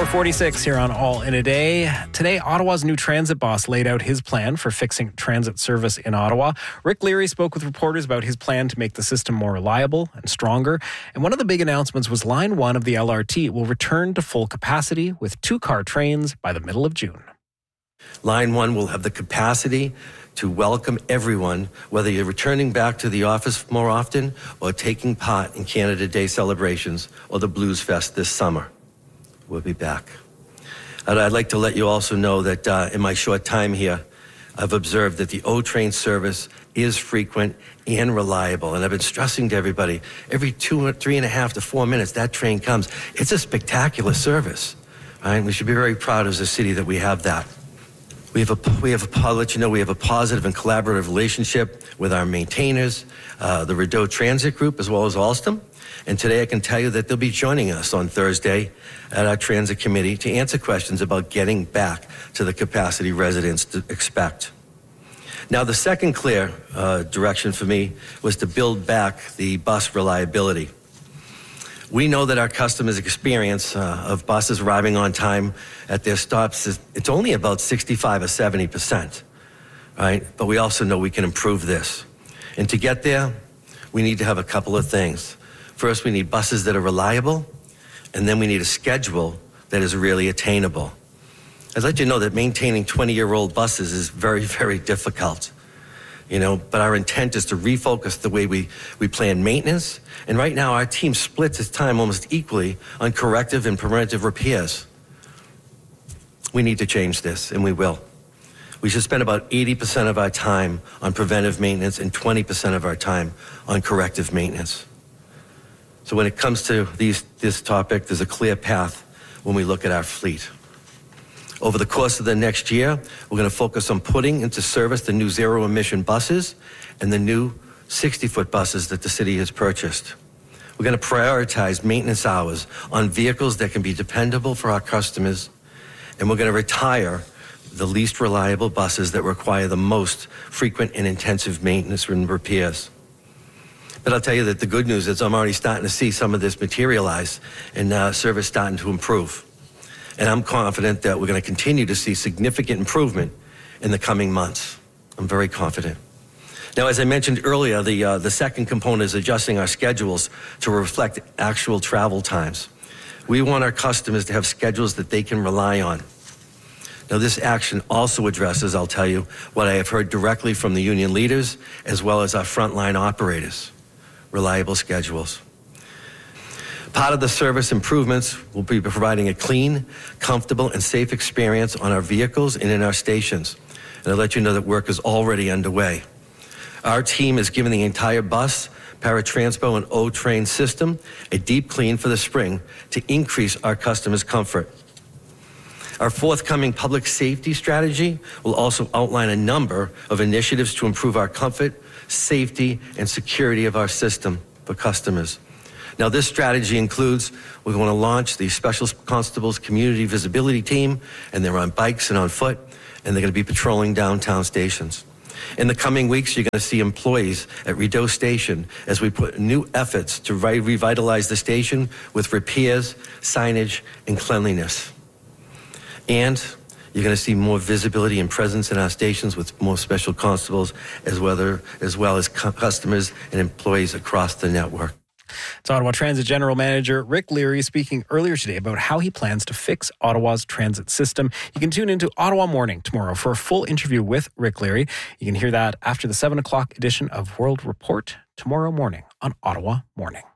4:46 here on All in a Day. Today, Ottawa's new transit boss laid out his plan for fixing transit service in Ottawa. Rick Leary spoke with reporters about his plan to make the system more reliable and stronger. And one of the big announcements was Line 1 of the LRT will return to full capacity with 2-car trains by the middle of June. Line 1 will have the capacity to welcome everyone, whether you're returning back to the office more often or taking part in Canada Day celebrations or the Blues Fest this summer. We'll be back. And I'd like to let you also know that in my short time here, I've observed that the O-Train service is frequent and reliable. And I've been stressing to everybody, every 3.5 to 4 minutes, that train comes. It's a spectacular service. Right? We should be very proud as a city that we have that. I'll let you know we have a positive and collaborative relationship with our maintainers, the Rideau Transit Group, as well as Alstom. And today I can tell you that they'll be joining us on Thursday at our transit committee to answer questions about getting back to the capacity residents expect. Now, the second clear direction for me was to build back the bus reliability. We know that our customers' experience of buses arriving on time at their stops it's only about 65 or 70%, right? But we also know we can improve this. And to get there, we need to have a couple of things. First, we need buses that are reliable, and then we need a schedule that is really attainable. I'd let you know that maintaining 20-year-old buses is very, very difficult. But our intent is to refocus the way we plan maintenance. And right now, our team splits its time almost equally on corrective and preventative repairs. We need to change this, and we will. We should spend about 80% of our time on preventive maintenance and 20% of our time on corrective maintenance. So when it comes to this topic, there's a clear path when we look at our fleet. Over the course of the next year, we're going to focus on putting into service the new zero-emission buses and the new 60-foot buses that the city has purchased. We're going to prioritize maintenance hours on vehicles that can be dependable for our customers, and we're going to retire the least reliable buses that require the most frequent and intensive maintenance and repairs. But I'll tell you that the good news is I'm already starting to see some of this materialize and service starting to improve. And I'm confident that we're going to continue to see significant improvement in the coming months. I'm very confident. Now, as I mentioned earlier, the second component is adjusting our schedules to reflect actual travel times. We want our customers to have schedules that they can rely on. Now, this action also addresses, I'll tell you, what I have heard directly from the union leaders as well as our frontline operators: reliable schedules. Part of the service improvements will be providing a clean, comfortable, and safe experience on our vehicles and in our stations. And I'll let you know that work is already underway. Our team is giving the entire bus, Paratranspo, and O-Train system a deep clean for the spring to increase our customers' comfort. Our forthcoming public safety strategy will also outline a number of initiatives to improve our comfort, safety, and security of our system for customers. Now, this strategy includes, we're going to launch the Special Constables Community Visibility Team, and they're on bikes and on foot, and they're going to be patrolling downtown stations. In the coming weeks, you're going to see employees at Rideau Station as we put new efforts to revitalize the station with repairs, signage, and cleanliness. And you're going to see more visibility and presence in our stations with more special constables as well as customers and employees across the network. It's Ottawa Transit General Manager Rick Leary speaking earlier today about how he plans to fix Ottawa's transit system. You can tune into Ottawa Morning tomorrow for a full interview with Rick Leary. You can hear that after the 7 o'clock edition of World Report tomorrow morning on Ottawa Morning.